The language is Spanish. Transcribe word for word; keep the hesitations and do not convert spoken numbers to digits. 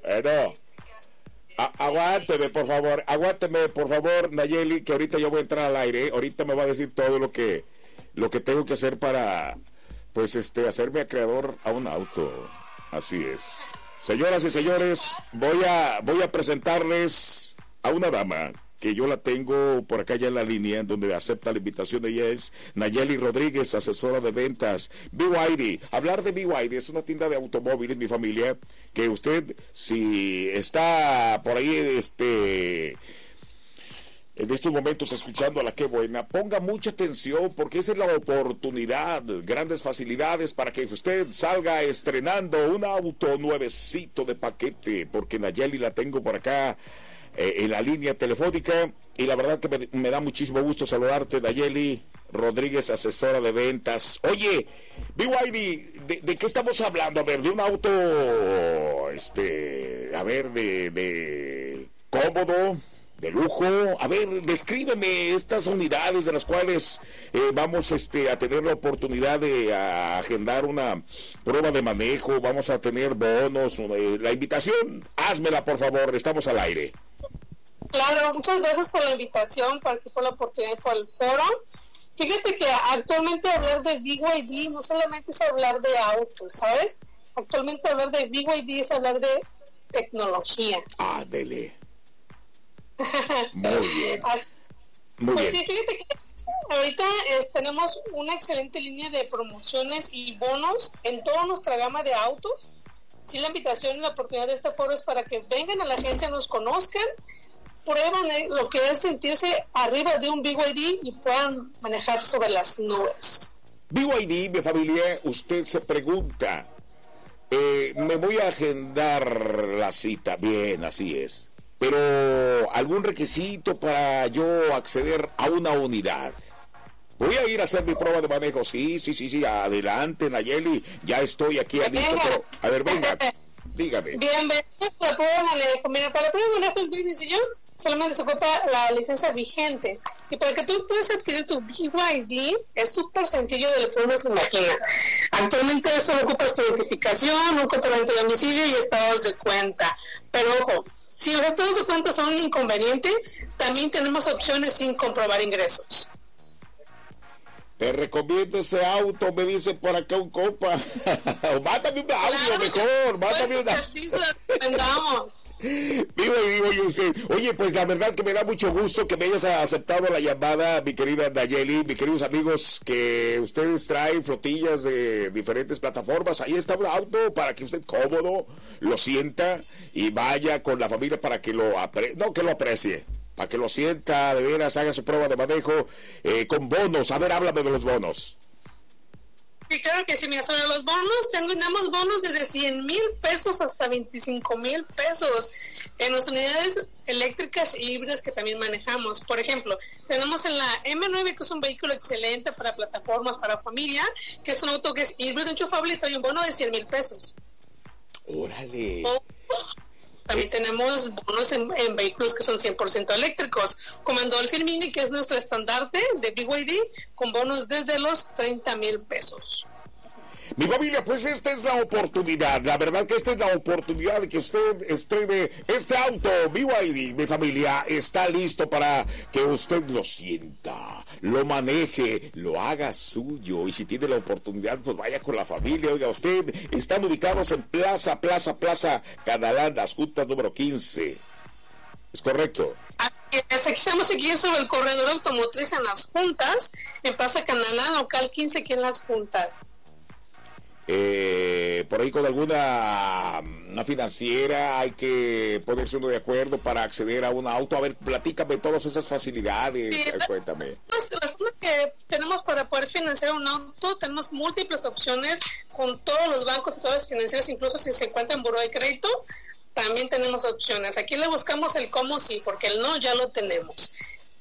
Bueno, a- aguánteme, por favor, aguánteme, por favor, Nayeli, que ahorita yo voy a entrar al aire. Ahorita me va a decir todo lo que, lo que tengo que hacer para, pues, este, hacerme acreedor a un auto. Así es. Señoras y señores, voy a, voy a presentarles a una dama que yo la tengo por acá ya en la línea, en donde acepta la invitación. Ella es Nayeli Rodríguez, asesora de ventas B Y D. Hablar de B Y D es una tienda de automóviles, mi familia, que usted, si está por ahí, este... en estos momentos escuchando a la Qué Buena, ponga mucha atención, porque esa es la oportunidad, grandes facilidades para que usted salga estrenando un auto nuevecito de paquete, porque Nayeli la tengo por acá eh, en la línea telefónica, y la verdad que me, me da muchísimo gusto saludarte, Nayeli Rodríguez, asesora de ventas. Oye, B Y D, ¿de, de qué estamos hablando? A ver, de un auto, este, a ver, de, de cómodo, de lujo. A ver, descríbeme estas unidades de las cuales eh, vamos este, a tener la oportunidad de a, agendar una prueba de manejo, vamos a tener bonos, eh, la invitación, házmela por favor, estamos al aire. Claro, muchas gracias por la invitación, por, por la oportunidad, por el foro. Fíjate que actualmente hablar de B Y D no solamente es hablar de autos, ¿sabes? Actualmente hablar de B Y D es hablar de tecnología. Ah, dele. Muy bien. Muy pues bien. sí, fíjate que ahorita es, tenemos una excelente línea de promociones y bonos en toda nuestra gama de autos. Sí, la invitación y la oportunidad de este foro es para que vengan a la agencia, nos conozcan, prueban lo que es sentirse arriba de un B Y D y puedan manejar sobre las nubes. B Y D, mi familia, usted se pregunta, eh, me voy a agendar la cita, bien, así es, pero algún requisito para yo acceder a una unidad. Voy a ir a hacer mi prueba de manejo, sí, sí, sí, sí, adelante, Nayeli, ya estoy aquí listo, pero, a ver, venga, dígame. Bienvenido a la prueba de manejo. Mira, para la prueba de manejo es bien sencillo, solamente se ocupa la licencia vigente. Y para que tú puedas adquirir tu B Y D, es súper sencillo de lo que uno se imagina. Actualmente solo ocupas tu identificación, un comprobante de domicilio y estados de cuenta. Pero ojo, si los estados de cuenta son un inconveniente, también tenemos opciones sin comprobar ingresos. Te recomiendo ese auto, me dice por acá un compa. Mándame un audio, claro, mejor, mándame una. Sí, se lo recomendamos. Vivo y vivo y usted. Oye, pues la verdad que me da mucho gusto que me hayas aceptado la llamada, mi querida Nayeli, mis queridos amigos, que ustedes traen flotillas de diferentes plataformas. Ahí está un auto para que usted cómodo lo sienta y vaya con la familia para que lo apre- no que lo aprecie, para que lo sienta, de veras, haga su prueba de manejo eh, con bonos. A ver, háblame de los bonos. Sí, claro que sí. Mira, sobre los bonos, tenemos bonos desde cien mil pesos hasta veinticinco mil pesos en las unidades eléctricas e híbridas que también manejamos. Por ejemplo, tenemos en la M nueve, que es un vehículo excelente para plataformas, para familia, que es un auto que es híbrido enchufable y trae un bono de cien mil pesos. ¡Órale! Oh, también tenemos bonos en, en vehículos que son cien por ciento eléctricos, como en Dolphin Mini, que es nuestro estandarte de B Y D, con bonos desde los treinta mil pesos. Mi familia, pues esta es la oportunidad, la verdad que esta es la oportunidad de que usted estrene este auto. B Y D, mi familia, está listo para que usted lo sienta, lo maneje, lo haga suyo, y si tiene la oportunidad, pues vaya con la familia. Oiga, usted, están ubicados en Plaza, Plaza, Plaza Canalán, Las Juntas número quince. ¿Es correcto? Aquí estamos aquí sobre el corredor automotriz en Las Juntas, en Plaza Canalán, local quince, aquí en Las Juntas. Eh, por ahí con alguna una financiera hay que ponerse uno de acuerdo para acceder a un auto. A ver, platícame todas esas facilidades. Sí, eh, cuéntame. Las, las formas que tenemos para poder financiar un auto, tenemos múltiples opciones con todos los bancos y todas las financieras, incluso si se encuentra en buró de crédito, también tenemos opciones. Aquí le buscamos el cómo sí, porque el no ya lo tenemos.